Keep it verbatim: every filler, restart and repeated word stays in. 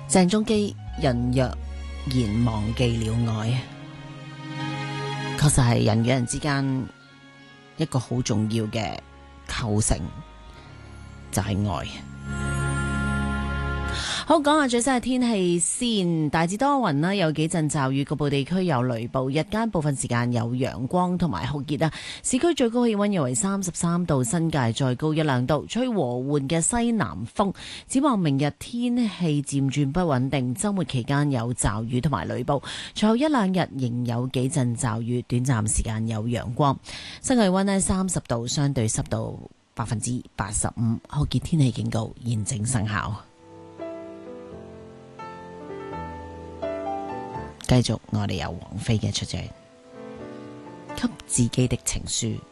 鄭中基人若然忘記了愛，確實係人與人之間一個好重要嘅構成，就係愛。好，講下最新嘅天氣先，大致多雲啦，有幾陣驟雨，局部地區有雷暴，日間部分時間有陽光同埋酷熱啦。市區最高氣溫約為三十三度，新界再高一兩度，吹和緩嘅西南風。展望明日天氣漸轉不穩定，周末期間有驟雨同埋雷暴，隨後一兩日仍有幾陣驟雨，短暫時間有陽光。室外氣溫呢三十度，相對濕度百分之八十五，酷熱天氣警告現正生效。繼續，我哋有王菲嘅出場，給自己的情書。